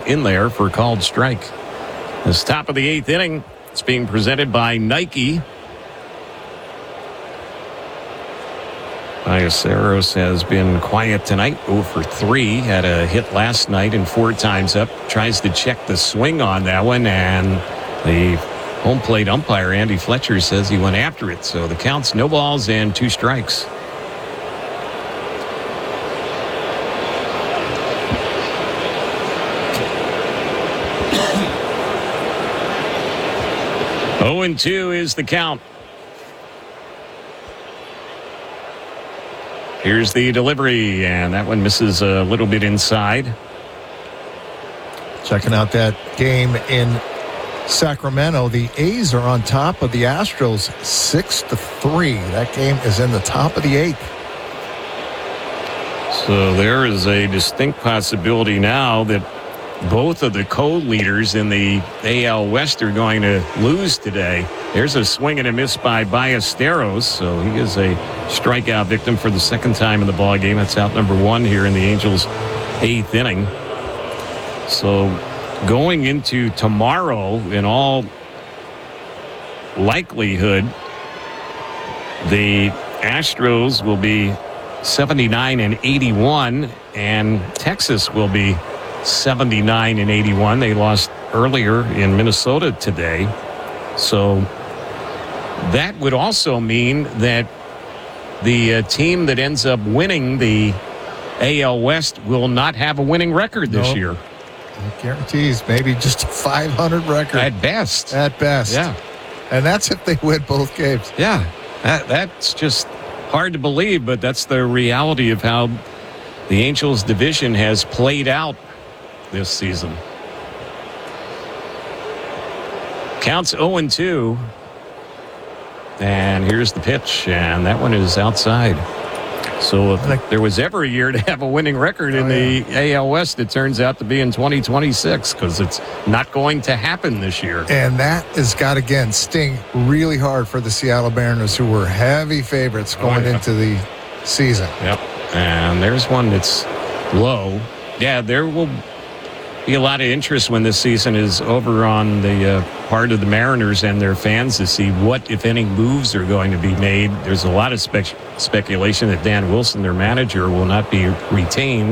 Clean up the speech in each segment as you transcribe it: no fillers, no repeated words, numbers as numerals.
in there for a called strike. This top of the 8th inning, it's being presented by Nike. Ballesteros has been quiet tonight, 0 for 3. Had a hit last night and 4 times up. Tries to check the swing on that one, and the home plate umpire, Andy Fletcher, says he went after it. So the count's no balls and 2 strikes. Oh and 2 is the count. Here's the delivery, and that one misses a little bit inside. Checking out that game in Sacramento, the A's are on top of the Astros 6-3. That game is in the top of the 8th. So there is a distinct possibility now that both of the co-leaders in the AL West are going to lose today. There's a swing and a miss by Ballesteros, so he is a strikeout victim for the second time in the ballgame. That's out number 1 here in the Angels' 8th inning. So going into tomorrow, in all likelihood, the Astros will be 79-81, and Texas will be 79-81. They lost earlier in Minnesota today. So that would also mean that the team that ends up winning the AL West will not have a winning record this year. It guarantees maybe just a 500 record. At best. At best. Yeah. And that's if they win both games. Yeah. That's just hard to believe, but that's the reality of how the Angels division has played out this season. Counts 0-2. And here's the pitch, and that one is outside. So if there was ever a year to have a winning record in the AL West, it turns out to be in 2026, because it's not going to happen this year. And that has got, again, sting really hard for the Seattle Mariners, who were heavy favorites going into the season. Yep. And there's one that's low. Yeah, there will be a lot of interest when this season is over on the part of the Mariners and their fans to see what, if any, moves are going to be made. There's a lot of speculation that Dan Wilson, their manager, will not be retained.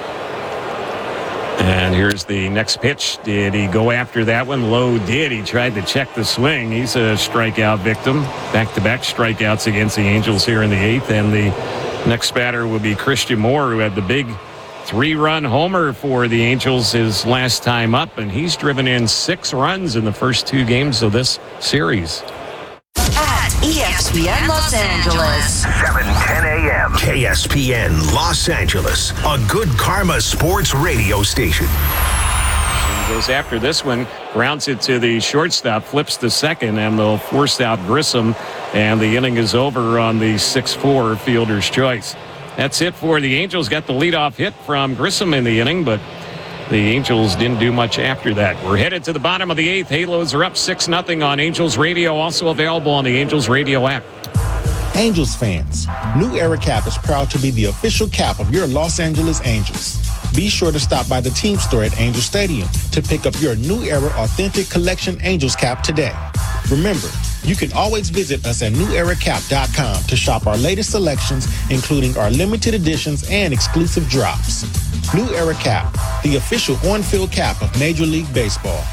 And here's the next pitch. Did he go after that one? Lowe did. He tried to check the swing. He's a strikeout victim. Back-to-back strikeouts against the Angels here in the 8th. And the next batter will be Christian Moore, who had the big 3-run homer for the Angels his last time up, and he's driven in 6 runs in the first 2 games of this series. At ESPN Los Angeles, 7:10 a.m. KSPN Los Angeles, a good karma sports radio station. He goes after this one, grounds it to the shortstop, flips to second, and they'll force out Grissom, and the inning is over on the 6-4 fielder's choice. That's it for the Angels. Got the leadoff hit from Grissom in the inning, but the Angels didn't do much after that. We're headed to the bottom of the 8th. Halos are up 6-0 on Angels Radio, also available on the Angels Radio app. Angels fans, New Era Cap is proud to be the official cap of your Los Angeles Angels. Be sure to stop by the team store at Angel Stadium to pick up your New Era Authentic Collection Angels cap today. Remember, you can always visit us at NewEraCap.com to shop our latest selections, including our limited editions and exclusive drops. New Era Cap, the official on-field cap of Major League Baseball.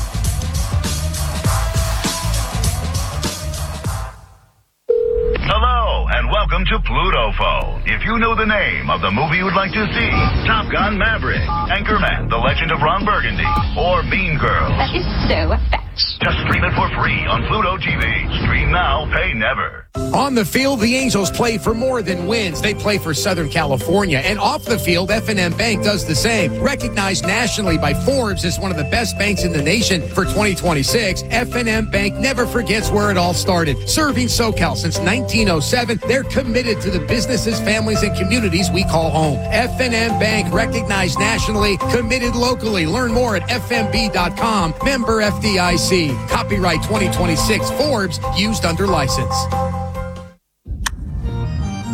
Hello, and welcome to Pluto Phone. If you know the name of the movie you would like to see, Top Gun Maverick, Anchorman, The Legend of Ron Burgundy, or Mean Girls. That is so fetch. Just stream it for free on Pluto TV. Stream now, pay never. On the field, the Angels play for more than wins. They play for Southern California. And off the field, F&M Bank does the same. Recognized nationally by Forbes as one of the best banks in the nation for 2026, F&M Bank never forgets where it all started. Serving SoCal since 1907, they're committed to the businesses, families, and communities we call home. F&M Bank, recognized nationally, committed locally. Learn more at fmb.com. Member FDIC. Copyright 2026 Forbes, used under license.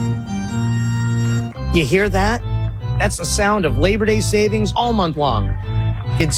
You hear that? That's the sound of Labor Day savings all month long.